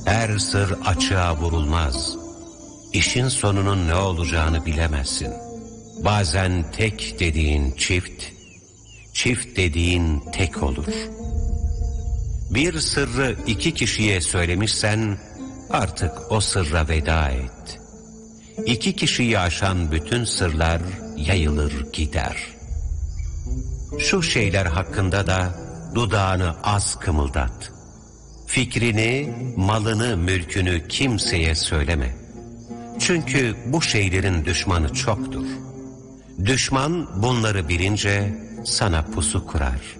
Her sır açığa vurulmaz. İşin sonunun ne olacağını bilemezsin. Bazen tek dediğin çift, çift dediğin tek olur. Bir sırrı iki kişiye söylemişsen artık o sırra veda et. İki kişiyi aşan bütün sırlar yayılır gider. Şu şeyler hakkında da dudağını az kımıldat. Fikrini, malını, mülkünü kimseye söyleme. Çünkü bu şeylerin düşmanı çoktur. Düşman bunları bilince sana pusu kurar.